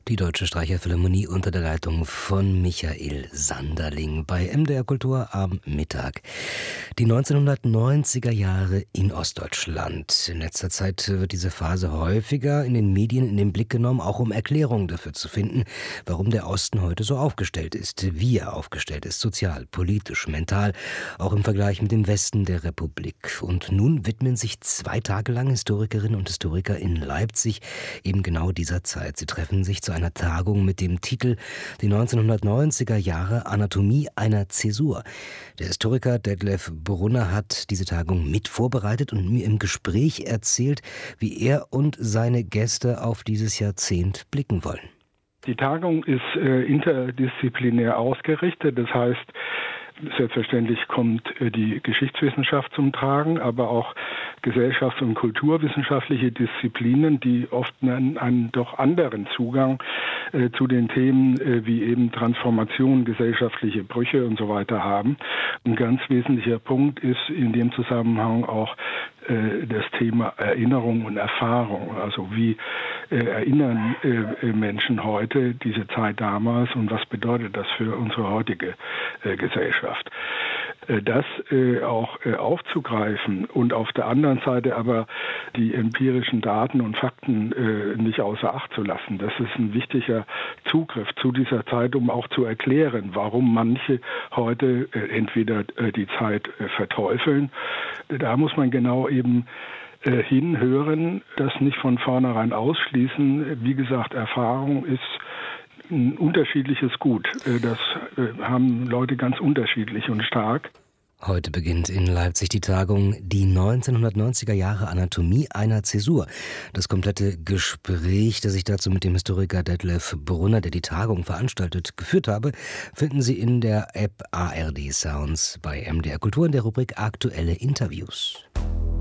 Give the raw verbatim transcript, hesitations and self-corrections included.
Die Deutsche Streicherphilharmonie unter der Leitung von Michael Sanderling bei M D R Kultur am Mittag. Die neunzehnhundertneunziger Jahre in Ostdeutschland. In letzter Zeit wird diese Phase häufiger in den Medien in den Blick genommen, auch um Erklärungen dafür zu finden, warum der Osten heute so aufgestellt ist, wie er aufgestellt ist, sozial, politisch, mental, auch im Vergleich mit dem Westen der Republik. Und nun widmen sich zwei Tage lang Historikerinnen und Historiker in Leipzig eben genau dieser Zeit. Sie treffen sich zu einer Tagung mit dem Titel Die neunzehnhundertneunziger Jahre Anatomie einer Zäsur. Der Historiker Detlef Brunner hat diese Tagung mit vorbereitet und mir im Gespräch erzählt, wie er und seine Gäste auf dieses Jahrzehnt blicken wollen. Die Tagung ist äh, interdisziplinär ausgerichtet, das heißt, selbstverständlich kommt die Geschichtswissenschaft zum Tragen, aber auch gesellschafts- und kulturwissenschaftliche Disziplinen, die oft einen, einen doch anderen Zugang äh, zu den Themen äh, wie eben Transformation, gesellschaftliche Brüche und so weiter haben. Ein ganz wesentlicher Punkt ist in dem Zusammenhang auch äh, das Thema Erinnerung und Erfahrung. Also wie äh, erinnern äh, Menschen heute diese Zeit damals und was bedeutet das für unsere heutige äh, Gesellschaft? Das äh, auch äh, aufzugreifen und auf der anderen Seite aber die empirischen Daten und Fakten äh, nicht außer Acht zu lassen. Das ist ein wichtiger Zugriff zu dieser Zeit, um auch zu erklären, warum manche heute äh, entweder äh, die Zeit äh, verteufeln. Da muss man genau eben äh, hinhören, das nicht von vornherein ausschließen. Wie gesagt, Erfahrung ist ein unterschiedliches Gut. Das haben Leute ganz unterschiedlich und stark. Heute beginnt in Leipzig die Tagung Die neunzehnhundertneunziger Jahre Anatomie einer Zäsur. Das komplette Gespräch, das ich dazu mit dem Historiker Detlef Brunner, der die Tagung veranstaltet, geführt habe, finden Sie in der App A R D Sounds bei M D R Kultur in der Rubrik Aktuelle Interviews.